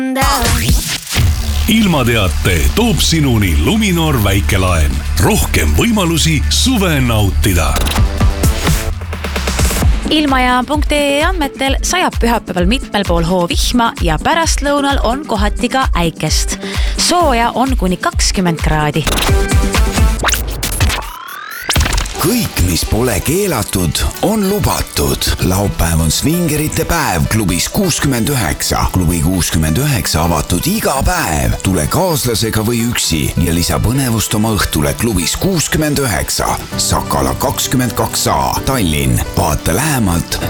Ilmateate toob sinuni Luminor väikelaen. Rohkem võimalusi suve nautida. Ilmajaam.ee andmetel sajab pühapäeval mitmel pool hoovihma ja pärastlõunal on kohati ka äikest. Sooja on kuni 20 kraadi. Kõik, mis pole keelatud, on lubatud. Laupäev on svingerite päev klubis 69. Klubi 69 avatud iga päev. Tule kaaslasega või üksi ja lisa põnevust oma õhtule klubis 69. Sakala 22A, Tallinn. Vaata lähemalt